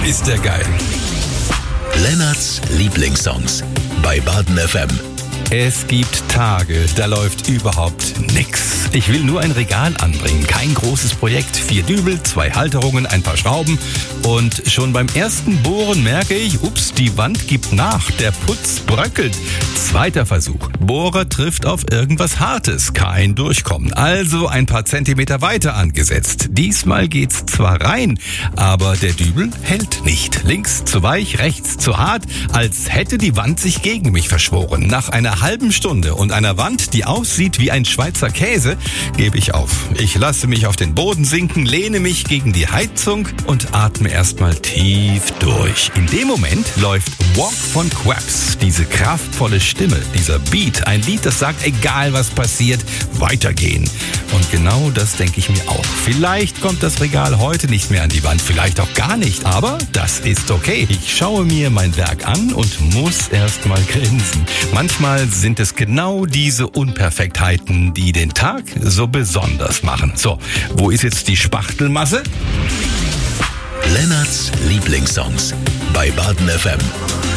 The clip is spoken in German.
ist der geil. Lennarts Lieblingssongs bei Baden FM. Es gibt Tage, da läuft überhaupt nix. Ich will nur ein Regal anbringen, kein großes Projekt. 4 Dübel, 2 Halterungen, ein paar Schrauben. Und schon beim ersten Bohren merke ich, ups, die Wand gibt nach, der Putz bröckelt. Zweiter Versuch. Bohrer trifft auf irgendwas Hartes, kein Durchkommen. Also ein paar Zentimeter weiter angesetzt. Diesmal geht's zwar rein, aber der Dübel hält nicht. Links zu weich, rechts zu hart, als hätte die Wand sich gegen mich verschworen. Nach einer halben Stunde und einer Wand, die aussieht wie ein Schweizer Käse, gebe ich auf. Ich lasse mich auf den Boden sinken, lehne mich gegen die Heizung und atme erstmal tief durch. In dem Moment läuft Walk von Quabs, diese kraftvolle Stimme, dieser Beat, ein Lied, das sagt, egal was passiert, weitergehen. Und genau das denke ich mir auch. Vielleicht kommt das Regal heute nicht mehr an die Wand, vielleicht auch gar nicht, aber das ist okay. Ich schaue mir mein Werk an und muss erstmal grinsen. Manchmal sind es genau diese Unperfektheiten, die den Tag so besonders machen. So, wo ist jetzt die Spachtelmasse? Lennarts Lieblingssongs bei Baden FM.